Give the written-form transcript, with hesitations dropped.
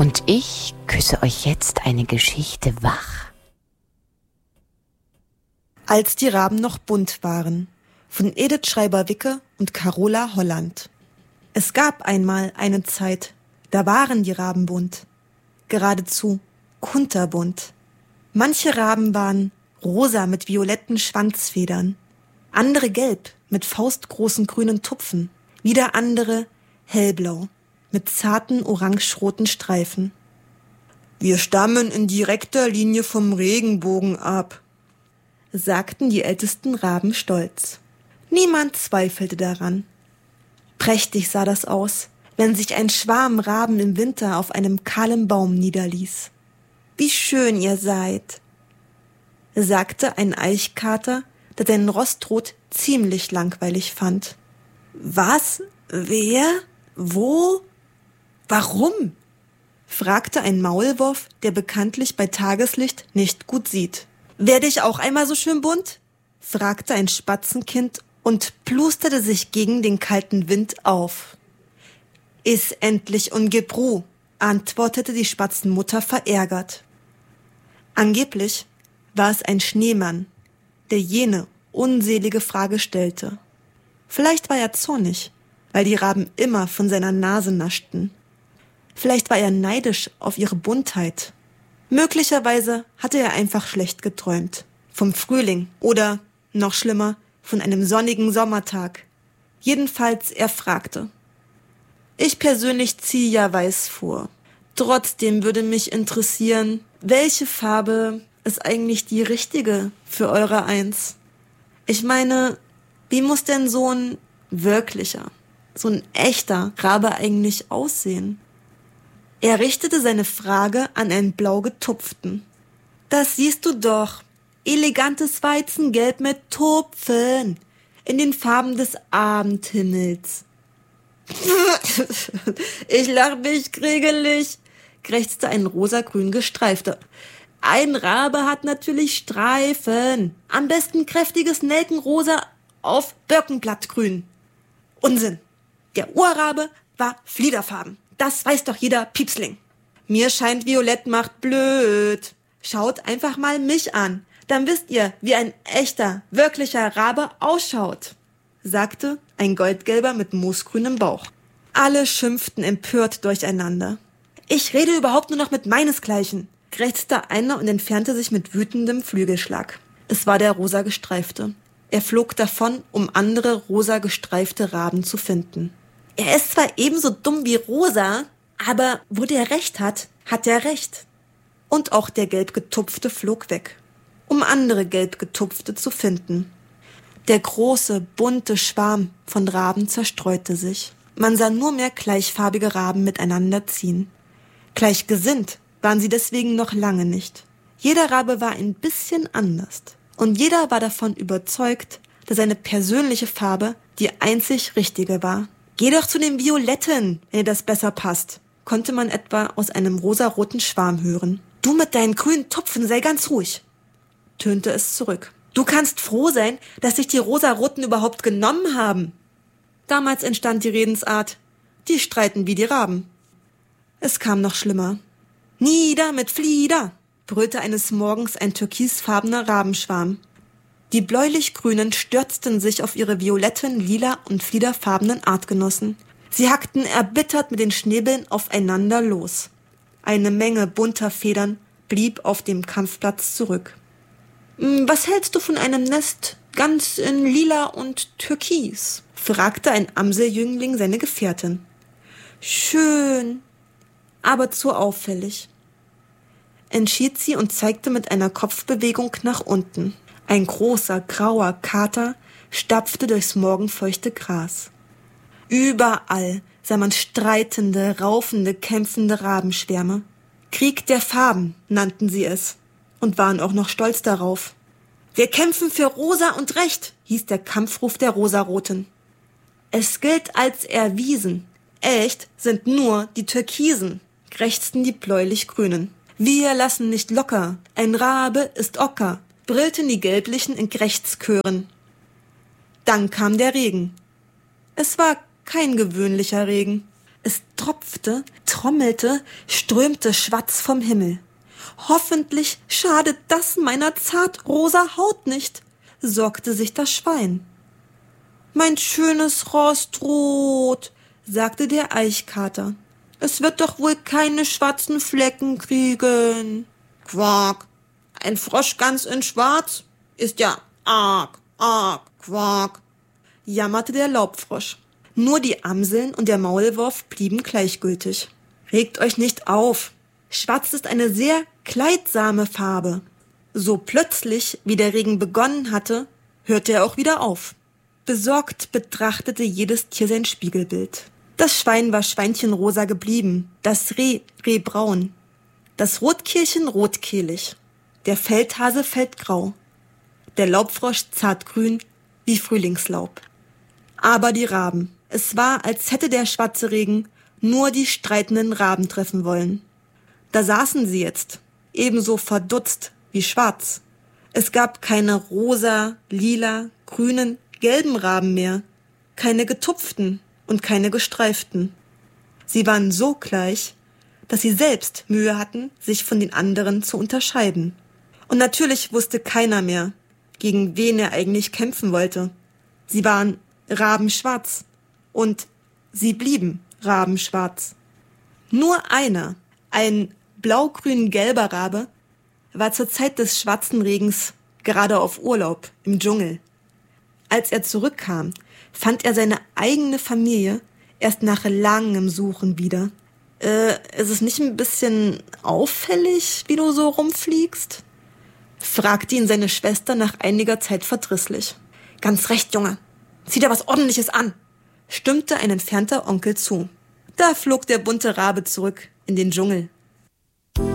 Und ich küsse euch jetzt eine Geschichte wach. Als die Raben noch bunt waren, von Edith Schreiber-Wicke und Carola Holland. Es gab einmal eine Zeit, da waren die Raben bunt, geradezu kunterbunt. Manche Raben waren rosa mit violetten Schwanzfedern, andere gelb mit faustgroßen grünen Tupfen, wieder andere hellblau mit zarten orangeroten Streifen. Wir stammen in direkter Linie vom Regenbogen ab, sagten die ältesten Raben stolz. Niemand zweifelte daran. Prächtig sah das aus, wenn sich ein Schwarm Raben im Winter auf einem kahlen Baum niederließ. Wie schön ihr seid, sagte ein Eichkater, der den Rostrot ziemlich langweilig fand. Was? Wer? Wo? Warum? Fragte ein Maulwurf, der bekanntlich bei Tageslicht nicht gut sieht. Werde ich auch einmal so schön bunt? Fragte ein Spatzenkind und plusterte sich gegen den kalten Wind auf. Iss endlich und gib Ruh, antwortete die Spatzenmutter verärgert. Angeblich war es ein Schneemann, der jene unselige Frage stellte. Vielleicht war er zornig, weil die Raben immer von seiner Nase naschten. Vielleicht war er neidisch auf ihre Buntheit. Möglicherweise hatte er einfach schlecht geträumt. Vom Frühling oder, noch schlimmer, von einem sonnigen Sommertag. Jedenfalls, er fragte. Ich persönlich ziehe ja weiß vor. Trotzdem würde mich interessieren, welche Farbe ist eigentlich die richtige für eure Eins? Ich meine, wie muss denn so ein wirklicher, so ein echter Rabe eigentlich aussehen? Er richtete seine Frage an einen blau getupften. Das siehst du doch. Elegantes Weizengelb mit Tupfen. In den Farben des Abendhimmels. Ich lach mich kriegelig, krächzte ein rosagrün gestreifter. Ein Rabe hat natürlich Streifen. Am besten kräftiges Nelkenrosa auf Birkenblattgrün. Unsinn. Der Urrabe war fliederfarben. Das weiß doch jeder Piepsling. Mir scheint Violett macht blöd. Schaut einfach mal mich an. Dann wisst ihr, wie ein echter, wirklicher Rabe ausschaut, sagte ein Goldgelber mit moosgrünem Bauch. Alle schimpften empört durcheinander. Ich rede überhaupt nur noch mit meinesgleichen, krächzte einer und entfernte sich mit wütendem Flügelschlag. Es war der rosa Gestreifte. Er flog davon, um andere rosa gestreifte Raben zu finden. Er ist zwar ebenso dumm wie Rosa, aber wo der Recht hat, hat er Recht. Und auch der Gelbgetupfte flog weg, um andere Gelbgetupfte zu finden. Der große, bunte Schwarm von Raben zerstreute sich. Man sah nur mehr gleichfarbige Raben miteinander ziehen. Gleichgesinnt waren sie deswegen noch lange nicht. Jeder Rabe war ein bisschen anders. Und jeder war davon überzeugt, dass seine persönliche Farbe die einzig richtige war. Geh doch zu den Violetten, wenn dir das besser passt, konnte man etwa aus einem rosaroten Schwarm hören. Du mit deinen grünen Tupfen sei ganz ruhig, tönte es zurück. Du kannst froh sein, dass sich die Rosaroten überhaupt genommen haben. Damals entstand die Redensart, die streiten wie die Raben. Es kam noch schlimmer. Nieder mit Flieder, brüllte eines Morgens ein türkisfarbener Rabenschwarm. Die bläulich-grünen stürzten sich auf ihre violetten, lila und fliederfarbenen Artgenossen. Sie hackten erbittert mit den Schnäbeln aufeinander los. Eine Menge bunter Federn blieb auf dem Kampfplatz zurück. Was hältst du von einem Nest ganz in lila und türkis? Fragte ein Amseljüngling seine Gefährtin. Schön, aber zu auffällig, entschied sie und zeigte mit einer Kopfbewegung nach unten. Ein großer, grauer Kater stapfte durchs morgenfeuchte Gras. Überall sah man streitende, raufende, kämpfende Rabenschwärme. Krieg der Farben nannten sie es und waren auch noch stolz darauf. Wir kämpfen für Rosa und Recht, hieß der Kampfruf der Rosaroten. Es gilt als erwiesen. Echt sind nur die Türkisen, krächzten die bläulich-grünen. Wir lassen nicht locker, ein Rabe ist Ocker, brillten die Gelblichen in Krächzchören. Dann kam der Regen. Es war kein gewöhnlicher Regen. Es tropfte trommelte, strömte Schwatz vom Himmel. »Hoffentlich schadet das meiner zartrosa Haut nicht«, sorgte sich das Schwein. »Mein schönes Rostrot«, sagte der Eichkater, »es wird doch wohl keine schwarzen Flecken kriegen.« »Quak, ein Frosch ganz in Schwarz ist ja arg, Quak«, jammerte der Laubfrosch. Nur die Amseln und der Maulwurf blieben gleichgültig. »Regt euch nicht auf. Schwarz ist eine sehr kleidsame Farbe.« So plötzlich, wie der Regen begonnen hatte, hörte er auch wieder auf. Besorgt betrachtete jedes Tier sein Spiegelbild. Das Schwein war schweinchenrosa geblieben, das Reh rehbraun, das Rotkehlchen rotkehlig, der Feldhase feldgrau, der Laubfrosch zartgrün wie Frühlingslaub. Aber die Raben, es war, als hätte der schwarze Regen nur die streitenden Raben treffen wollen. Da saßen sie jetzt, ebenso verdutzt wie schwarz. Es gab keine rosa, lila, grünen, gelben Raben mehr, keine getupften und keine gestreiften. Sie waren so gleich, dass sie selbst Mühe hatten, sich von den anderen zu unterscheiden. Und natürlich wusste keiner mehr, gegen wen er eigentlich kämpfen wollte. Sie waren rabenschwarz und sie blieben rabenschwarz. Nur einer, ein blau-grün-gelber Rabe, war zur Zeit des schwarzen Regens gerade auf Urlaub im Dschungel. Als er zurückkam, fand er seine eigene Familie erst nach langem Suchen wieder. Ist es nicht ein bisschen auffällig, wie du so rumfliegst?« fragte ihn seine Schwester nach einiger Zeit verdrießlich. »Ganz recht, Junge. Zieh dir was Ordentliches an«, stimmte ein entfernter Onkel zu. Da flog der bunte Rabe zurück in den Dschungel